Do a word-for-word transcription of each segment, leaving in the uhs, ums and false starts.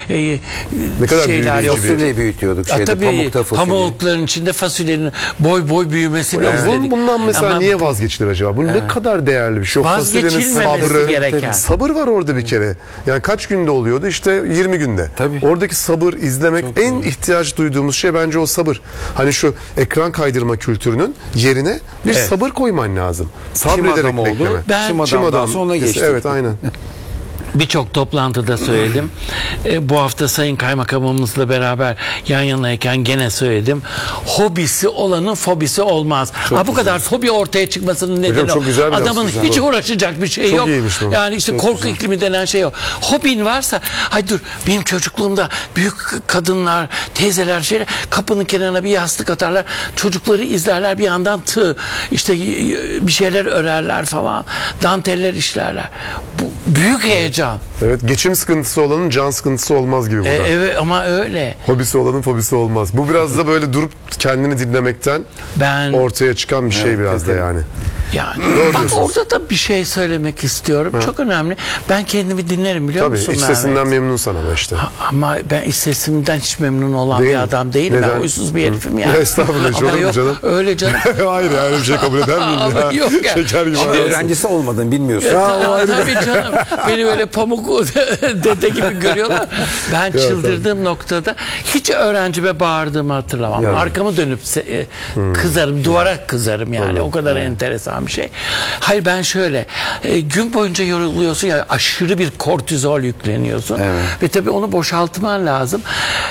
e, Ne kadar şeyler yok. Fasulye büyütüyorduk Ha, şeyde, tabii pamukta fasulye. pamukların içinde fasulyenin boy boy büyümesini Yani izledik. bundan mesela Ama niye vazgeçilir acaba? Bu ne kadar değerli bir şey. O fasulyenin Vazgeçilmemesi sabrı, gereken. sabır var orada bir kere. Yani kaç günde oluyordu? İşte yirmi günde. Tabii. Oradaki sabır, izlemek en ihtiyaç duyduğumuz şey bence o sabır. Hani şu ekran kaydırma kültürünün yerine bir Evet. sabır koyman lazım. Çim Sabrederek adam oldu. bekleme. Ben- Çim Çim adamdan adam. sonra geçti. Evet, aynen. Birçok toplantıda söyledim. E, bu hafta Sayın Kaymakamımızla beraber yan yanayken gene söyledim. Hobisi olanın fobisi olmaz. Ha, bu kadar fobi ortaya çıkmasının nedeni çok o. güzel bir laf Adamın güzel. hiç uğraşacak bir şey Çok yok. iyiymiş bu. Yani işte Çok korku güzel. iklimi denen şey yok. Hobin varsa, hay dur benim çocukluğumda büyük kadınlar, teyzeler şeyler kapının kenarına bir yastık atarlar. Çocukları izlerler, bir yandan tığ işte bir şeyler örerler falan. Danteller işlerler. Bu büyük heyecan. Evet, geçim sıkıntısı olanın can sıkıntısı olmaz gibi bu E, da. evet ama öyle. Hobisi olanın fobisi olmaz. Bu biraz da böyle durup kendini dinlemekten Ben ortaya çıkan bir şey biraz da yani. yani Doğru bak diyorsunuz. orada da bir şey söylemek istiyorum. Çok önemli. Ben kendimi dinlerim biliyor Tabii musun? iç Mehmet? sesinden memnunsan ama işte. Ha, ama ben iç sesimden hiç memnun olan Değil bir mi? adam değilim. Neden? Ben huysuz bir herifim yani. Estağfurullah, hiç Ama olur mu yok, canım? öyle canım. Hayır ya, öyle bir şey kabul eder miyim Ama ya? yok ya. Şeker gibi. Şimdi adamsın. Öğrencisi olmadın bilmiyorsun. Ya, tabii canım. Beni böyle pamuk dede gibi görüyorlar. Ben çıldırdığım noktada hiç öğrencime bağırdığımı hatırlamam. Yani. Arkamı dönüp se- e, kızarım, duvara kızarım yani. O kadar enteresan bir şey. Hayır ben şöyle, e, gün boyunca yoruluyorsun ya, aşırı bir kortizol yükleniyorsun. Evet. Ve tabii onu boşaltman lazım.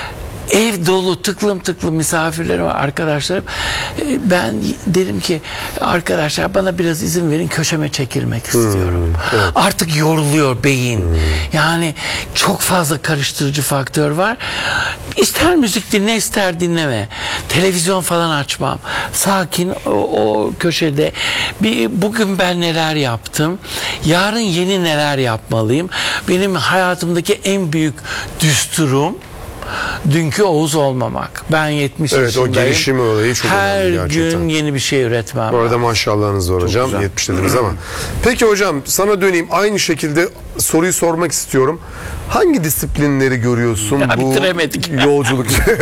Ev dolu tıklım tıklım misafirlerim var, arkadaşlarım. Ee, Ben derim ki arkadaşlar bana biraz izin verin, köşeme çekilmek istiyorum. Artık yoruluyor beyin. Yani çok fazla karıştırıcı faktör var. İster müzik dinle ister dinleme. Televizyon falan açmam. Sakin o, o köşede. Bir, bugün ben neler yaptım? Yarın yeni neler yapmalıyım? Benim hayatımdaki en büyük düsturum dünkü Oğuz olmamak. Ben yetmiş Evet, o yaşındayım. gelişim olayı çok Her önemli gerçekten. gün yeni bir şey üretmem. Bu arada maşallahınız var hocam. güzel. yetmiş dediniz ama. Peki hocam, sana döneyim. Aynı şekilde soruyu sormak istiyorum. Hangi disiplinleri görüyorsun Ya, bu bitiremedik. yolculuk?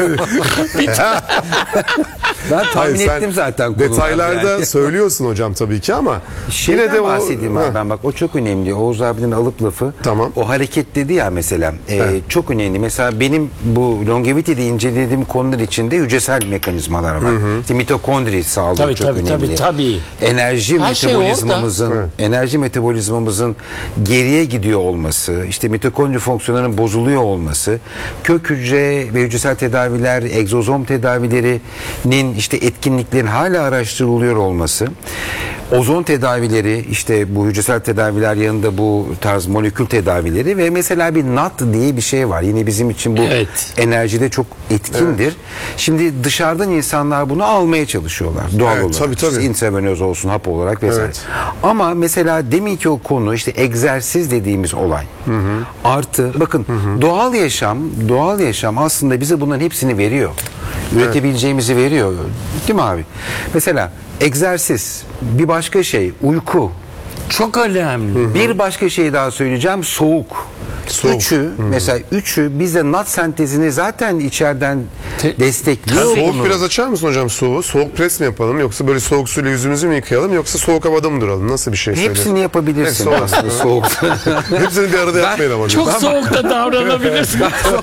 Ben tahmin Hayır, sen ettim zaten konuları detaylarda yani. söylüyorsun hocam tabii ki ama Şeyden yine de o bahsedeyim Ha, abi ben, bak o çok önemli. Oğuz abinin alıp lafı. Tamam. O hareket dedi ya mesela. e, Evet. Çok önemli. Mesela benim bu longevity'de incelediğim konular içinde hücresel mekanizmalar var. İşte mitokondri sağlığı Tabii, çok tabii, önemli. tabii, tabii. Enerji Her şey metabolizmamızın orada. enerji metabolizmamızın geriye gidiyor olması, işte mitokondri fonksiyonlarının bozuluyor olması, kök hücre ve hücresel tedaviler, egzozom tedavilerinin işte etkinliklerin hala araştırılıyor olması, ozon tedavileri, işte bu hücresel tedaviler yanında bu tarz molekül tedavileri ve mesela bir N A T diye bir şey var. Yine bizim için bu Evet. enerjide çok etkindir. Şimdi dışarıdan insanlar bunu almaya çalışıyorlar doğal Evet, olarak. tabii, tabii. İşte intravenöz olsun, hap olarak vesaire. Evet. Ama mesela deminki o konu işte egzersiz dediğimiz olay. Artı bakın doğal yaşam, doğal yaşam aslında bize bunların hepsini veriyor. Üretebileceğimizi veriyor. Değil mi abi? Mesela egzersiz, bir başka şey uyku. Çok önemli. Bir başka şey daha söyleyeceğim, soğuk. Soğuk. Üçü mesela üçü bizde N A T sentezini zaten içeriden Te- destekliyor. Soğuk bunu. biraz açar mısın hocam soğuğu? Soğuk pres mi yapalım yoksa böyle soğuk suyla yüzümüzü mü yıkayalım yoksa soğuk havada mı duralım? Nasıl bir şey söylüyorsun? Hepsini yapabilirsin Hepsi aslında soğuk. Hepsini bir arada yapmayalım hocam. Çok soğukta davranabilirsin.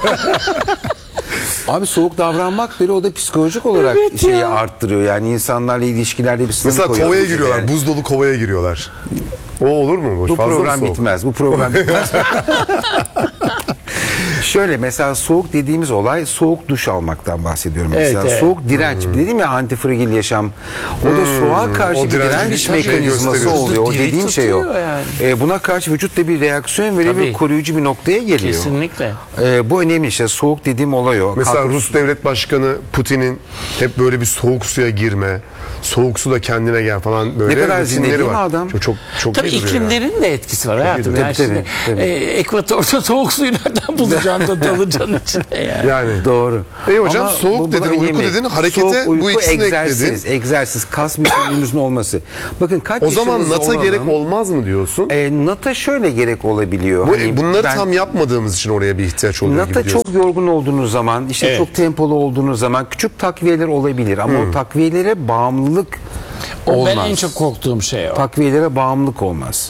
Abi soğuk davranmak bile o da psikolojik olarak Evet şeyi ya. arttırıyor. Yani insanlarla ilişkilerde bir sınır Mesela koyuyor. kovaya giriyorlar. Yani. Buz dolu kovaya giriyorlar. O olur mu? Bu Fazla mı program soğuk? bitmez. Bu program bitmez. Şöyle mesela soğuk dediğimiz olay soğuk duş almaktan bahsediyorum. Mesela Evet, evet. soğuk direnç. Dedim ya antifragil yaşam. O da soğuğa karşı O bir direnci direnç bir şey mekanizması gösteriyor. oluyor. O Diri dediğim şey o. tutuyor yani. Ee, buna karşı vücut da bir reaksiyon veriyor Tabii. ve koruyucu bir noktaya geliyor. Kesinlikle. Ee, bu önemli işte. Soğuk dediğim olay o. Mesela Kalkıp- Rus devlet başkanı Putin'in hep böyle bir soğuk suya girme, soğuk suda kendine gel falan böyle Ne kadar rutinleri zinde değil mi var. adam? Çok çok, çok Tabii iyi duruyor iklimlerin de etkisi var hayatım. Tabii, Yani tabii, şimdi, tabii. e, ekvatorda soğuk suyu nereden bulacaksın da dalacaksın içine yani. yani. Yani. Doğru. İyi hocam, Ama soğuk bu- bu dedin, da uyku yemin. dedin, harekete Soğuk, bu uyku, ikisini egzersiz, ekledin. egzersiz, kas bütünlüğümüzün olması. Bakın kaç O zaman yaşınız nata olalım, gerek olmaz mı diyorsun? E, nata şöyle gerek olabiliyor. Bu, Hani bunları ben- tam yapmadığımız için oraya bir ihtiyaç oluyor gibi Nata diyorsun. çok yorgun olduğunuz zaman, işte Evet. çok tempolu olduğunuz zaman küçük takviyeler olabilir ama o takviyelere bağımlılık O olmaz. ben en çok korktuğum şey o. Takviyelere bağımlılık olmaz.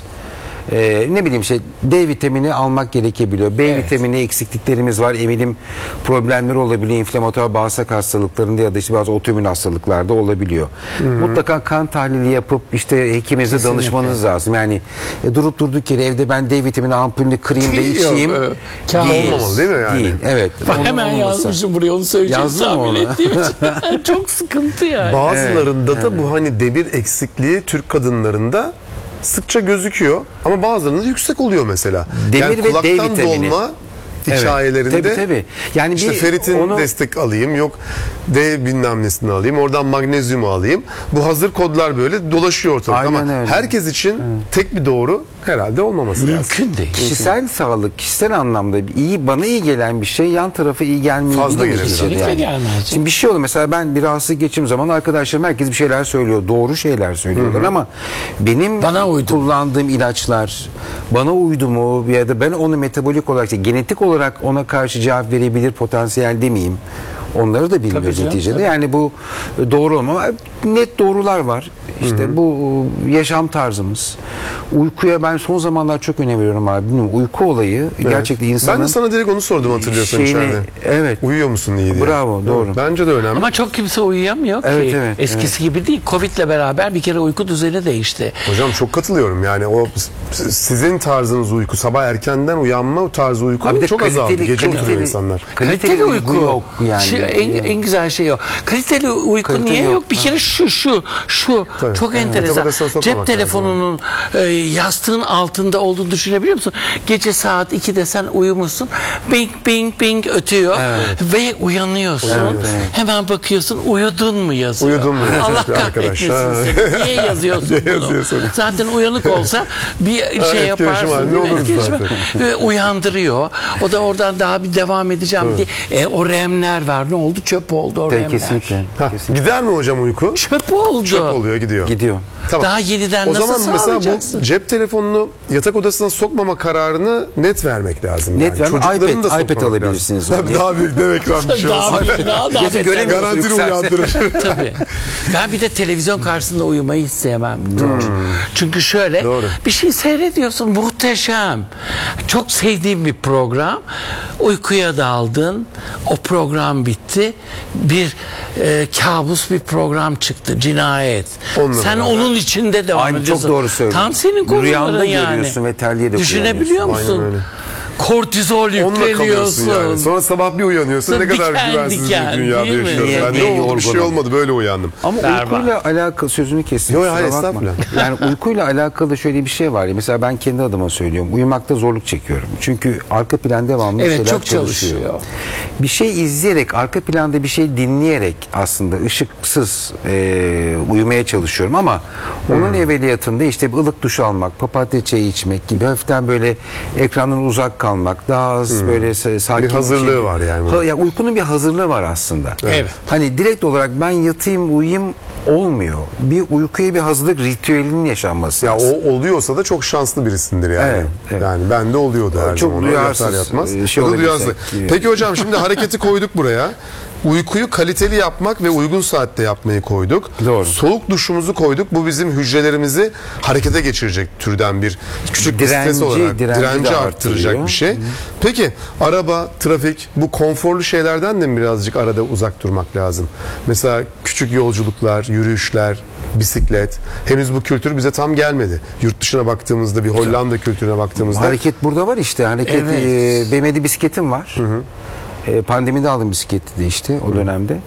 Ee, ne bileyim işte D vitamini almak gerekebiliyor. B Evet. vitamini eksikliklerimiz var. Emilim problemleri olabiliyor. İnflamatuar bağırsak hastalıklarında ya da işte bazı otoimmün hastalıklarda olabiliyor. Mutlaka kan tahlili yapıp işte hekiminize danışmanız lazım. Yani e, durup durduk yere evde ben D vitamini ampulünü kırayım da Yok, içeyim. evet. Kâr olmamalı değil mi yani? Değil. Evet. Bak Onun hemen olmasa. yazmışım buraya, onu söyleyeceğim Yazdın mı tahmin onu? ettiğim için. Çok sıkıntı yani. Bazılarında da bu hani demir eksikliği Türk kadınlarında sıkça gözüküyor ama bazılarında yüksek oluyor mesela. Demir yani ve D kulaktan vitamini. dolma Evet. hikayelerinde Tabii, tabii. Yani işte bir- ferritin onu- destek alayım, yok D bilmem nesini alayım, oradan magnezyumu alayım. Bu hazır kodlar böyle dolaşıyor ortalıkta Aynen ama öyle. herkes için tek bir doğru herhalde olmaması lazım. Mümkün değil. Kişisel sağlık, kişisel anlamda iyi, bana iyi gelen bir şey yan tarafa iyi gelmeyebilir. Fazla gelebilir. Kesinlikle gelmez. Şimdi bir şey oldu mesela, ben bir rahatsızlık geçirdiğim zaman arkadaşlarım herkes bir şeyler söylüyor. Doğru şeyler söylüyorlar ama benim Bana uydu. kullandığım ilaçlar bana uydu mu ya da ben onu metabolik olarak, işte genetik olarak ona karşı cevap verebilir potansiyel demeyeyim. Onları da bilmiyoruz Tabii canım, neticede. tabii. Yani bu doğru olma. Net doğrular var. İşte bu yaşam tarzımız. Uykuya ben son zamanlar çok önem veriyorum abi. Bilmiyorum, uyku olayı gerçekten insanın... Ben de sana direkt onu sordum, hatırlıyorsan şeyini- içeride. evet. Uyuyor musun iyi diye. Bravo, doğru. Evet, bence de önemli. Ama çok kimse uyuyamıyor ki. Evet, evet, Eskisi gibi değil. Covid'le beraber bir kere uyku düzeni değişti. Hocam çok katılıyorum. Yani o s- sizin tarzınız uyku, sabah erkenden uyanma tarzı uyku Abi de çok azaldı. kaliteli- Gece oturuyor kaliteli- insanlar. Kaliteli, uyku yok yani. Şu en, en güzel şey o. Kaliteli uyku Kaliteli niye yok? yok. Bir kere şu şu şu Tabii. çok Evet. enteresan. Yatak odasına Cep sokmamak telefonunun e, yastığın altında olduğunu düşünebiliyor musun? Gece saat ikide sen uyumuşsun. Bing bing bing ötüyor ve uyanıyorsun. Hemen bakıyorsun, uyudun mu yazıyor. Uyudun mu yazıyor Allah bir arkadaş. kahretmesin Ha. seni. Niye yazıyorsun Niye bunu? yazıyorsun? Zaten uyanık olsa bir şey etkileşim yaparsın. halinde değil mi? oluruz Etkileşim- zaten. Ve uyandırıyor. O da oradan daha bir devam edeceğim diye. E, o remler var. Ne oldu? Çöp oldu o Tabii, remler. kesinlikle. Ha, kesinlikle. gider mi hocam uyku? Çöp oldu. Çöp oluyor, gidiyor. Gidiyor. Tamam. Daha yeniden O nasıl zaman mesela sağlayacaksın? bu cep telefonunu yatak odasına sokmama kararını net vermek lazım. Net yani. vermek, Çocukların iPad- da sokmamak iPad lazım. alabilirsiniz Tabii onu. daha büyük dev ekran bir şey Daha olsun. bir- daha- daha Gece beter. göremiyorsun. Garantili Yükselsin. uyandırır. Tabii. Ben bir de televizyon karşısında uyumayı hiç sevmem. Çünkü şöyle Doğru. bir şey seyrediyorsun, muhteşem. Çok sevdiğim bir program. Uykuya daldın. O program bitti. Bir e, kabus bir program çıktı. Cinayet. Onunla Sen beraber. onun içinde devam Aynı, ediyorsun. çok doğru söylüyorsun. Tam senin konuların Rüyanda yani. görüyorsun ve terliğe de Düşünebiliyor kullanıyorsun. musun? Aynen öyle. Kortizol Onunla kalıyorsun yükleniyorsun. yani. Sonra sabah bir uyanıyorsun. Ne kadar Diken güvensiz diken, bir dünyada değil mi? yaşıyorum. Niye- Ben niye ne oldu, bir şey yorgunum? olmadı, böyle uyandım. Ama Berbat. uykuyla alakalı, sözünü kestim. Yo, yo, kusura hayır, bakma. estağfurullah. Yani uykuyla alakalı şöyle bir şey var ya. Mesela ben kendi adıma söylüyorum. Uyumakta zorluk çekiyorum. Çünkü arka plan devamlı Evet, şeyler çok çalışıyor. çalışıyor. Bir şey izleyerek, arka planda bir şey dinleyerek aslında ışıksız e, uyumaya çalışıyorum ama onun evveliyatında işte bir ılık duş almak, papatya çayı içmek gibi hafiften böyle ekrandan uzak kalmak, daha az böyle sa- sakin Bir hazırlığı şey- var yani. Ha, ya uykunun bir hazırlığı var aslında. Evet. Hani direkt olarak ben yatayım uyuyayım olmuyor. Bir uykuya bir hazırlık ritüelinin yaşanması Ya lazım. o oluyorsa da çok şanslı birisindir yani. Evet, evet. Yani bende oluyordu her Çok zaman. duyarsız, Yatar yatmaz. e, şey Ya da olabilirse. duyarsız. Evet. Peki hocam, şimdi hareketi koyduk buraya. Uykuyu kaliteli yapmak ve uygun saatte yapmayı koyduk. Doğru. Soğuk duşumuzu koyduk. Bu bizim hücrelerimizi harekete geçirecek türden bir küçük bir stres Direnci- olarak direnci direnci de arttıracak arttırıyor. bir şey. Peki araba, trafik, bu konforlu şeylerden de mi birazcık arada uzak durmak lazım? Mesela küçük yolculuklar, yürüyüşler, bisiklet. Henüz bu kültür bize tam gelmedi. Yurt dışına baktığımızda, bir Hollanda kültürüne baktığımızda Hareket burada var işte. Hareket, Evet. e, benim de bisikletim var. E, pandemide aldım bisikleti de işte o dönemde.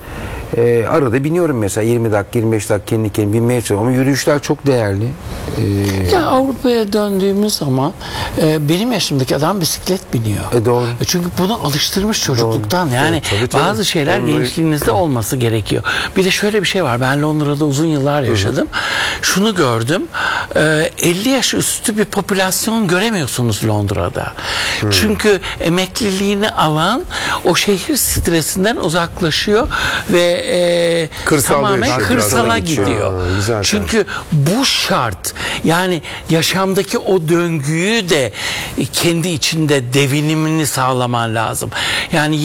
Ee, arada biniyorum mesela yirmi dakika yirmi beş dakika kendi kendime binmeye çalışıyorum ama yürüyüşler çok değerli. Ee, Ya Avrupa'ya döndüğümüz zaman e, benim yaşımdaki adam bisiklet biniyor. E, doğru. E, çünkü bunu alıştırmış çocukluktan. Yani Tabii, tabii. bazı şeyler Onları- gençliğinizde olması gerekiyor. Bir de şöyle bir şey var. Ben Londra'da uzun yıllar yaşadım. Şunu gördüm. E, elli yaş üstü bir popülasyon göremiyorsunuz Londra'da. Çünkü emekliliğini alan o şehir stresinden uzaklaşıyor ve e, Kırsal tamamen yaşıyor, kırsala kırsala geçiyor. gidiyor. Ha, güzel. Çünkü bu şart. Yani yaşamdaki o döngüyü de kendi içinde devinimini sağlaman lazım. Yani